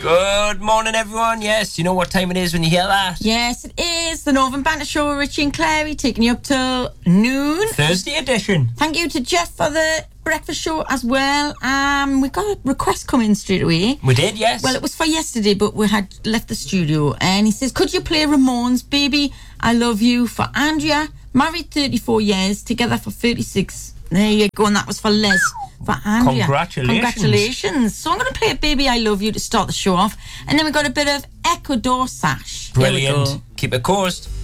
Good morning, everyone. Yes, you know what time it is when you hear that? Yes, it is the Northern Banter Show with Richie and Clary, taking you up till noon. Thursday edition. Thank you to Jeff for the breakfast show as well. We got a request come in straight away. We did, yes. Well, it was for yesterday, but we had left the studio. And he says, could you play Ramones, Baby, I Love You, for Andrea, married 34 years, together for 36. There you go, and that was for Les. For Andrea. Congratulations. So I'm going to play Baby I Love You to start the show off. And then we got a bit of Ecuador Sash. Brilliant. Keep it coursed.